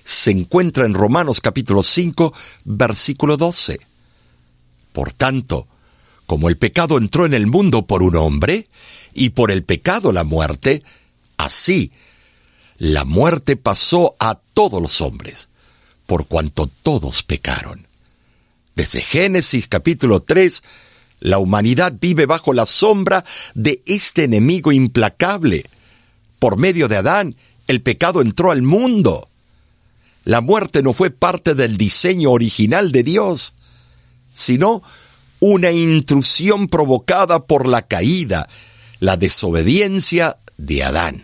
se encuentra en Romanos capítulo 5, versículo 12. Por tanto, como el pecado entró en el mundo por un hombre, y por el pecado la muerte, así la muerte pasó a todos los hombres, por cuanto todos pecaron. Desde Génesis capítulo 3, la humanidad vive bajo la sombra de este enemigo implacable. Por medio de Adán, el pecado entró al mundo. La muerte no fue parte del diseño original de Dios, sino una intrusión provocada por la caída, la desobediencia de Adán.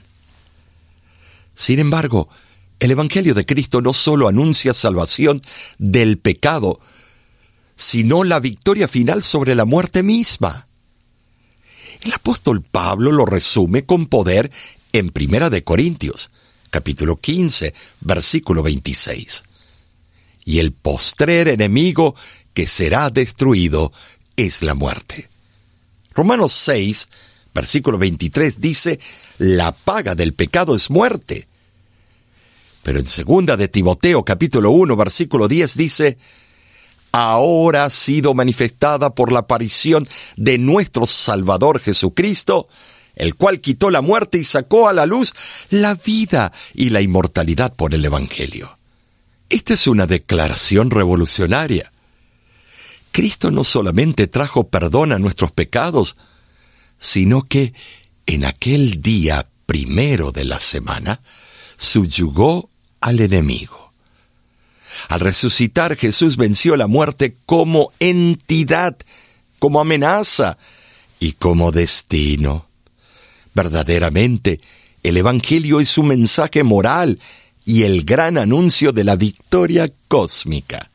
Sin embargo, el Evangelio de Cristo no solo anuncia salvación del pecado, sino la victoria final sobre la muerte misma. El apóstol Pablo lo resume con poder en 1 Corintios, capítulo 15, versículo 26. Y el postrer enemigo que será destruido es la muerte. Romanos 6, versículo 23 dice, la paga del pecado es muerte. Pero en 2 de Timoteo, capítulo 1, versículo 10 dice, ahora ha sido manifestada por la aparición de nuestro Salvador Jesucristo, el cual quitó la muerte y sacó a la luz la vida y la inmortalidad por el Evangelio. Esta es una declaración revolucionaria. Cristo no solamente trajo perdón a nuestros pecados, sino que en aquel día primero de la semana subyugó al enemigo. Al resucitar, Jesús venció la muerte como entidad, como amenaza y como destino. Verdaderamente, el Evangelio es un mensaje moral y el gran anuncio de la victoria cósmica.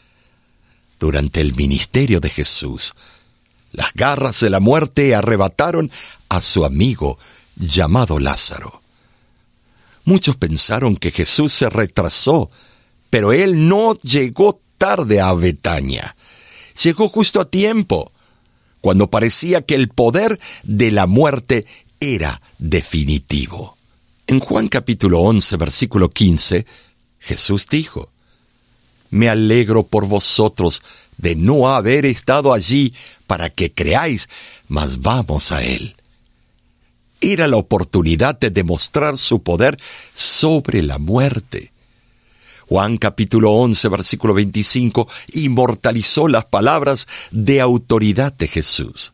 Durante el ministerio de Jesús, las garras de la muerte arrebataron a su amigo llamado Lázaro. Muchos pensaron que Jesús se retrasó, pero él no llegó tarde a Betania. Llegó justo a tiempo, cuando parecía que el poder de la muerte era definitivo. En Juan capítulo 11, versículo 15, Jesús dijo, me alegro por vosotros de no haber estado allí para que creáis, mas vamos a él. Era la oportunidad de demostrar su poder sobre la muerte. Juan capítulo 11, versículo 25, inmortalizó las palabras de autoridad de Jesús.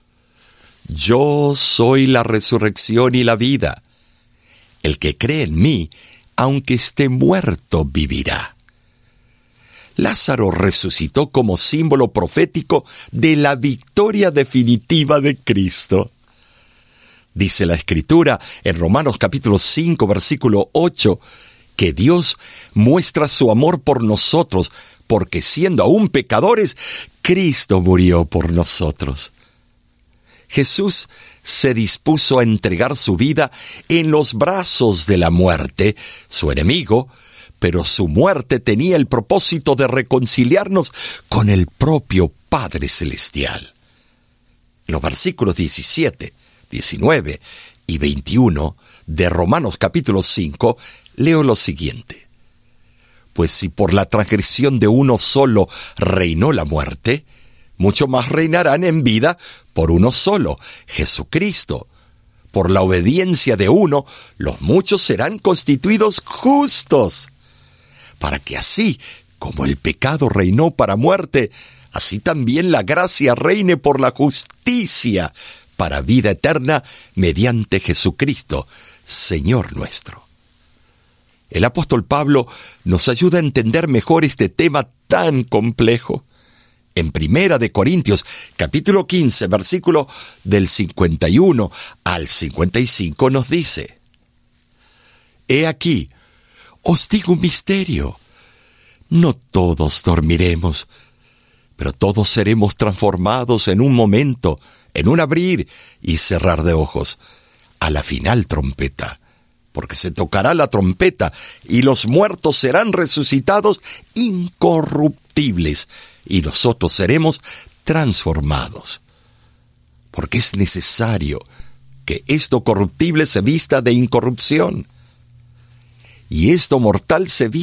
Yo soy la resurrección y la vida. El que cree en mí, aunque esté muerto, vivirá. Lázaro resucitó como símbolo profético de la victoria definitiva de Cristo. Dice la Escritura en Romanos capítulo 5, versículo 8, que Dios muestra su amor por nosotros, porque siendo aún pecadores, Cristo murió por nosotros. Jesús se dispuso a entregar su vida en los brazos de la muerte, su enemigo, pero su muerte tenía el propósito de reconciliarnos con el propio Padre Celestial. Los versículos 17, 19 y 21 de Romanos capítulo 5, leo lo siguiente. Pues si por la transgresión de uno solo reinó la muerte, mucho más reinarán en vida por uno solo, Jesucristo. Por la obediencia de uno, los muchos serán constituidos justos. Para que así, como el pecado reinó para muerte, así también la gracia reine por la justicia, para vida eterna, mediante Jesucristo, Señor nuestro. El apóstol Pablo nos ayuda a entender mejor este tema tan complejo. En 1 Corintios, capítulo 15, versículo del 51 al 55 nos dice, he aquí, os digo un misterio, no todos dormiremos, pero todos seremos transformados en un momento, en un abrir y cerrar de ojos, a la final trompeta, porque se tocará la trompeta y los muertos serán resucitados incorruptibles y nosotros seremos transformados. Porque es necesario que esto corruptible se vista de incorrupción y esto mortal se vista